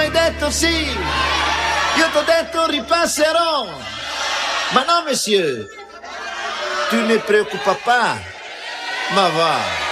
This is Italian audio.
hai detto sì, io t'ho detto ripasserò. Ma no, monsieur, tu ne preoccupa pas, ma va.